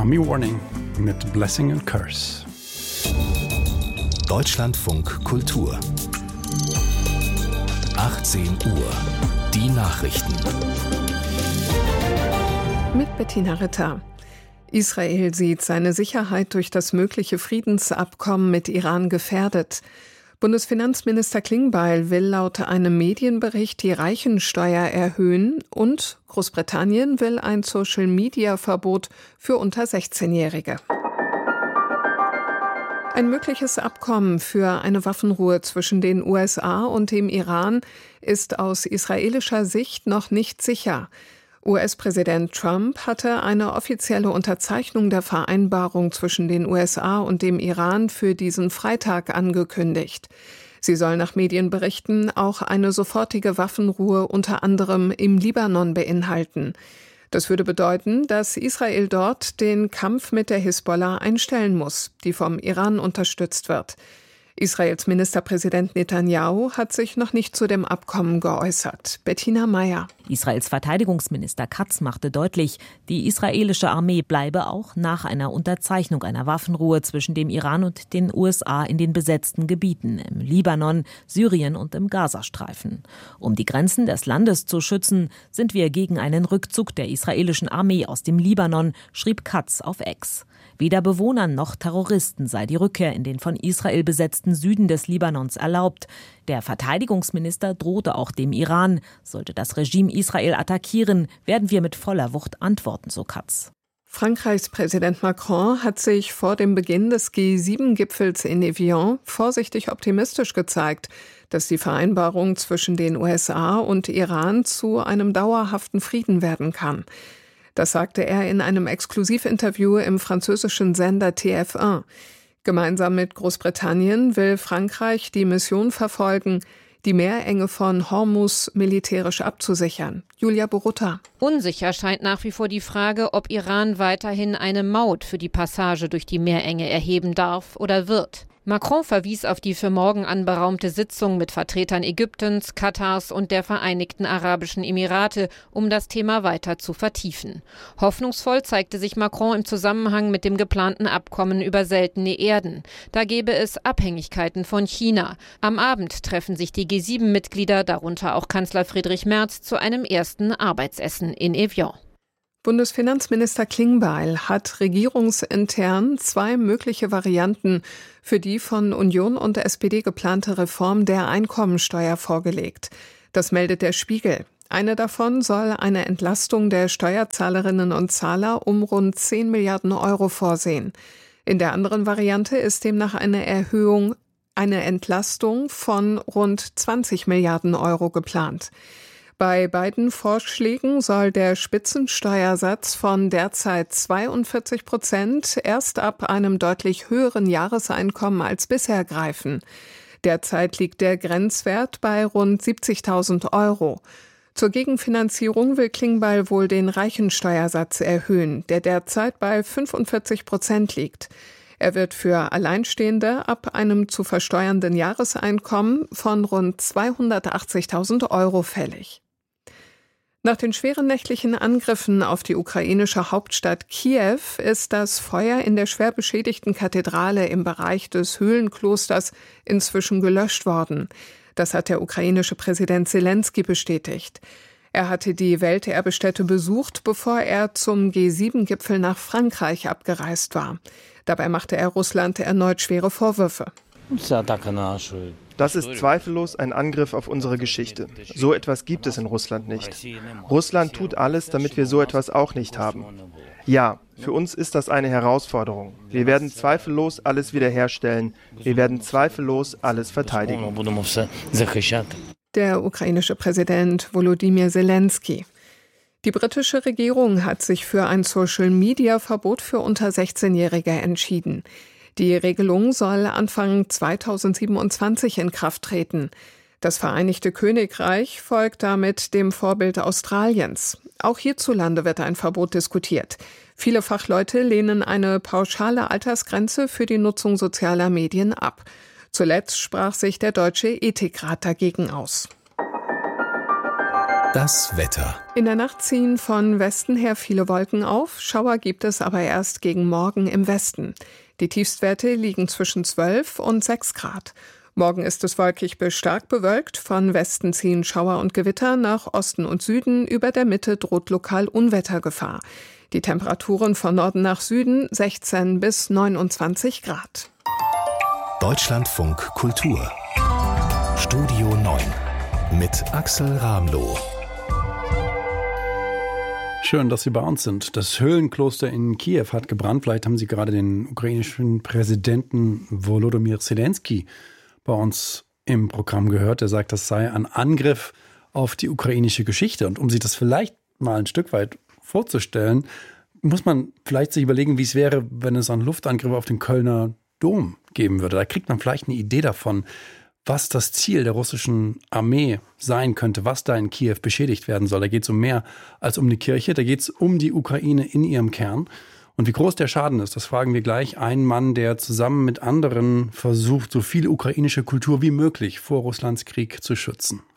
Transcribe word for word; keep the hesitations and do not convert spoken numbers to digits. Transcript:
Tsunami Warning mit Blessing and Curse. Deutschlandfunk Kultur. achtzehn Uhr. Die Nachrichten. Mit Bettina Ritter. Israel sieht seine Sicherheit durch das mögliche Friedensabkommen mit Iran gefährdet. Bundesfinanzminister Klingbeil will laut einem Medienbericht die Reichensteuer erhöhen und Großbritannien will ein Social-Media-Verbot für unter sechzehnjährige. Ein mögliches Abkommen für eine Waffenruhe zwischen den U S A und dem Iran ist aus israelischer Sicht noch nicht sicher. U S-Präsident Trump hatte eine offizielle Unterzeichnung der Vereinbarung zwischen den U S A und dem Iran für diesen Freitag angekündigt. Sie soll nach Medienberichten auch eine sofortige Waffenruhe unter anderem im Libanon beinhalten. Das würde bedeuten, dass Israel dort den Kampf mit der Hisbollah einstellen muss, die vom Iran unterstützt wird. Israels Ministerpräsident Netanyahu hat sich noch nicht zu dem Abkommen geäußert. Bettina Meyer. Israels Verteidigungsminister Katz machte deutlich, die israelische Armee bleibe auch nach einer Unterzeichnung einer Waffenruhe zwischen dem Iran und den U S A in den besetzten Gebieten im Libanon, Syrien und im Gazastreifen. Um die Grenzen des Landes zu schützen, sind wir gegen einen Rückzug der israelischen Armee aus dem Libanon, schrieb Katz auf X. Weder Bewohnern noch Terroristen sei die Rückkehr in den von Israel besetzten Süden des Libanons erlaubt. Der Verteidigungsminister drohte auch dem Iran. Sollte das Regime Israel attackieren, werden wir mit voller Wucht antworten, so Katz. Frankreichs Präsident Macron hat sich vor dem Beginn des G sieben Gipfels in Evian vorsichtig optimistisch gezeigt, dass die Vereinbarung zwischen den U S A und Iran zu einem dauerhaften Frieden werden kann. Das sagte er in einem Exklusivinterview im französischen Sender T F eins. Gemeinsam mit Großbritannien will Frankreich die Mission verfolgen, die Meerenge von Hormuz militärisch abzusichern. Julia Borutta. Unsicher scheint nach wie vor die Frage, ob Iran weiterhin eine Maut für die Passage durch die Meerenge erheben darf oder wird. Macron verwies auf die für morgen anberaumte Sitzung mit Vertretern Ägyptens, Katars und der Vereinigten Arabischen Emirate, um das Thema weiter zu vertiefen. Hoffnungsvoll zeigte sich Macron im Zusammenhang mit dem geplanten Abkommen über seltene Erden. Da gäbe es Abhängigkeiten von China. Am Abend treffen sich die G sieben Mitglieder, darunter auch Kanzler Friedrich Merz, zu einem ersten Arbeitsessen in Evian. Bundesfinanzminister Klingbeil hat regierungsintern zwei mögliche Varianten für die von Union und S P D geplante Reform der Einkommensteuer vorgelegt. Das meldet der Spiegel. Eine davon soll eine Entlastung der Steuerzahlerinnen und Zahler um rund zehn Milliarden Euro vorsehen. In der anderen Variante ist demnach eine Erhöhung, eine Entlastung von rund zwanzig Milliarden Euro geplant. Bei beiden Vorschlägen soll der Spitzensteuersatz von derzeit zweiundvierzig Prozent erst ab einem deutlich höheren Jahreseinkommen als bisher greifen. Derzeit liegt der Grenzwert bei rund siebzigtausend Euro. Zur Gegenfinanzierung will Klingbeil wohl den Reichensteuersatz erhöhen, der derzeit bei fünfundvierzig Prozent liegt. Er wird für Alleinstehende ab einem zu versteuernden Jahreseinkommen von rund zweihundertachtzigtausend Euro fällig. Nach den schweren nächtlichen Angriffen auf die ukrainische Hauptstadt Kiew ist das Feuer in der schwer beschädigten Kathedrale im Bereich des Höhlenklosters inzwischen gelöscht worden. Das hat der ukrainische Präsident Selenskyj bestätigt. Er hatte die Welterbestätte besucht, bevor er zum G sieben Gipfel nach Frankreich abgereist war. Dabei machte er Russland erneut schwere Vorwürfe. Das ist zweifellos ein Angriff auf unsere Geschichte. So etwas gibt es in Russland nicht. Russland tut alles, damit wir so etwas auch nicht haben. Ja, für uns ist das eine Herausforderung. Wir werden zweifellos alles wiederherstellen. Wir werden zweifellos alles verteidigen. Der ukrainische Präsident Volodymyr Selenskyj. Die britische Regierung hat sich für ein Social-Media-Verbot für unter sechzehnjährige entschieden. Die Regelung soll Anfang zweitausendsiebenundzwanzig in Kraft treten. Das Vereinigte Königreich folgt damit dem Vorbild Australiens. Auch hierzulande wird ein Verbot diskutiert. Viele Fachleute lehnen eine pauschale Altersgrenze für die Nutzung sozialer Medien ab. Zuletzt sprach sich der Deutsche Ethikrat dagegen aus. Das Wetter. In der Nacht ziehen von Westen her viele Wolken auf. Schauer gibt es aber erst gegen Morgen im Westen. Die Tiefstwerte liegen zwischen zwölf und sechs Grad. Morgen ist es wolkig bis stark bewölkt. Von Westen ziehen Schauer und Gewitter, nach Osten und Süden. Über der Mitte droht lokal Unwettergefahr. Die Temperaturen von Norden nach Süden sechzehn bis neunundzwanzig Grad. Deutschlandfunk Kultur. Studio neun mit Axel Ramloh. Schön, dass Sie bei uns sind. Das Höhlenkloster in Kiew hat gebrannt. Vielleicht haben Sie gerade den ukrainischen Präsidenten Volodymyr Zelensky bei uns im Programm gehört. Er sagt, das sei ein Angriff auf die ukrainische Geschichte. Und um sich das vielleicht mal ein Stück weit vorzustellen, muss man vielleicht sich überlegen, wie es wäre, wenn es einen Luftangriff auf den Kölner Dom geben würde. Da kriegt man vielleicht eine Idee davon, was das Ziel der russischen Armee sein könnte, was da in Kiew beschädigt werden soll. Da geht es um mehr als um die Kirche, da geht es um die Ukraine in ihrem Kern. Und wie groß der Schaden ist, das fragen wir gleich einen Mann, der zusammen mit anderen versucht, so viel ukrainische Kultur wie möglich vor Russlands Krieg zu schützen.